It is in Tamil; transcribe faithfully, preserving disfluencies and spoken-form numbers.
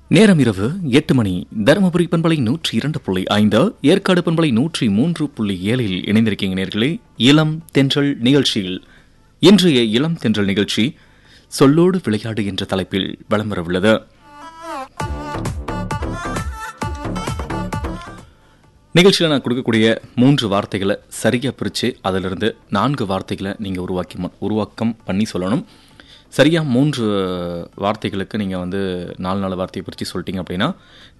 நேரம் இரவு எட்டு மணி. தருமபுரி பண்பலை நூற்றி இரண்டு புள்ளி ஐந்து, ஏற்காடு பண்பலை நூற்றி மூன்று புள்ளி ஏழில் இணைந்திருக்கீங்க நேர்களே. இளம் தென்றல் நிகழ்ச்சியில் இன்றைய இளம் தென்றல் நிகழ்ச்சி சொல்லோடு விளையாடு என்ற தலைப்பில் வலம் வரவுள்ளது. நிகழ்ச்சியில் நான் கொடுக்கக்கூடிய மூன்று வார்த்தைகளை சரியாக பிரித்து அதிலிருந்து நான்கு வார்த்தைகளை நீங்கள் உருவாக்கி உருவாக்கம் பண்ணி சொல்லணும். சரியாக மூன்று வார்த்தைகளுக்கு நீங்கள் வந்து நாலு நாலு வார்த்தையை பிரித்து சொல்லிட்டீங்க அப்படின்னா